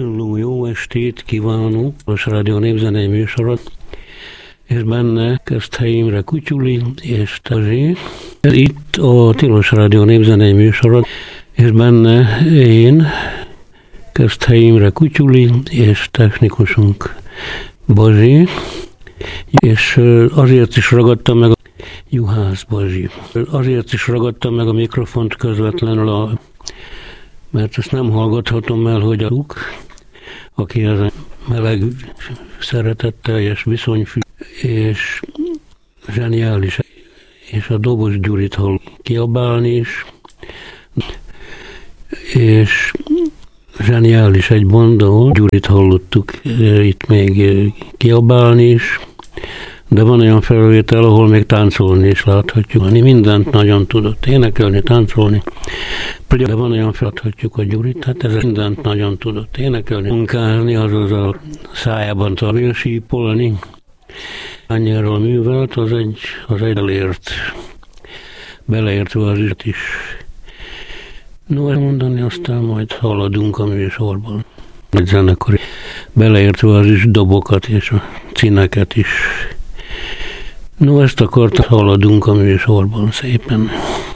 Jó estét kívánok! A Rádió Népzenei műsorot, és benne Keszthely Imre Kutyuli és Tazsi. Itt a Tilos Rádió Népzenei műsorot, és benne én, Keszthely Imre Kutyuli és technikusunk Bazsi, és azért is ragadtam meg Juhász Bazsi. Azért is ragadtam meg a mikrofont közvetlenül, mert ezt nem hallgathatom el, hogy aki ez a meleg, szeretetteljes viszonyfű, és zseniális, és a Dobos Gyurit hall kiabálni is, és zseniális egy banda, Gyurit hallottuk itt még kiabálni is, de van olyan felvétel, ahol még táncolni is láthatjuk. Mindent nagyon tudott énekelni, táncolni. De van olyan felhatjuk a Gyurit, hát ez mindent nagyon tudott énekelni, munkálni, azaz a szájában sípolni. Annyira művelt, az egy elért, beleértve az is. No, elmondani, aztán majd haladunk a műsorban. Egy zenekar, beleértve az is dobokat és a cineket is. No, ezt haladunk a műsorban szépen.